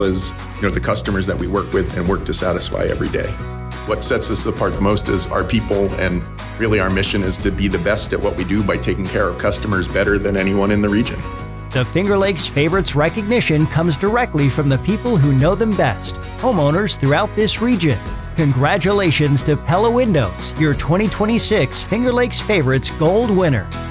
as the customers that we work with and work to satisfy every day. What sets us apart the most is our people, and really our mission is to be the best at what we do by taking care of customers better than anyone in the region. The Finger Lakes Favorites recognition comes directly from the people who know them best, homeowners throughout this region. Congratulations to Pella Windows, your 2026 Finger Lakes Favorites Gold winner.